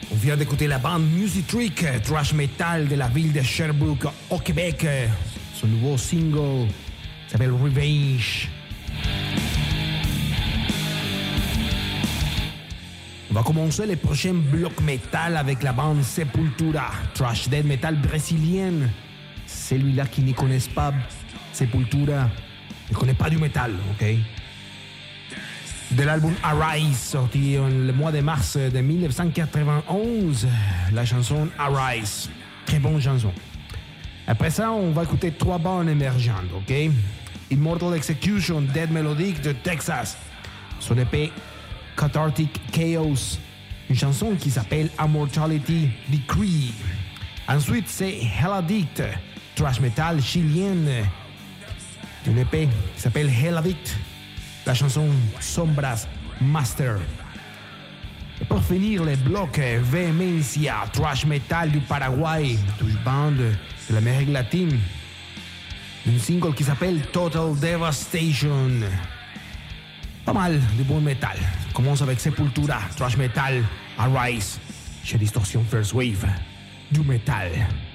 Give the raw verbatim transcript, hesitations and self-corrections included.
On vient d'écouter la bande Music Trick, thrash metal de la ville de Sherbrooke, au Québec. Son nouveau single s'appelle Revenge. On va commencer le prochain bloc metal avec la bande Sepultura, thrash death metal brésilienne. Celui-là qui ne connaissent pas Sepultura ne connaît pas du métal, ok? De l'album Arise, sorti le mois de mars de dix-neuf cent quatre-vingt-onze, la chanson Arise. Très bonne chanson. Après ça, on va écouter trois bandes émergentes, ok? Immortal Execution, Dead Melodic de Texas. Son E P Cathartic Chaos. Une chanson qui s'appelle Immortality Decree. Ensuite, c'est Hell Addict, thrash metal chilienne. Une E P qui s'appelle Hell Addict. La chanson Sombras Master. Et pour finir, le bloc Vehemencia, thrash metal du Paraguay, touche band de l'Amérique latine. Un single qui s'appelle Total Devastation. Pas mal de bon metal. On commence avec Sepultura, thrash metal, Arise, chez Distortion First Wave, du metal.